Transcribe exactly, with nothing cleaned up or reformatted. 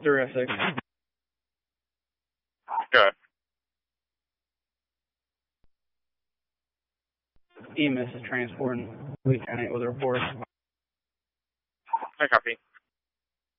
Zero six. Good. E M S is transporting. We can with a report. I copy.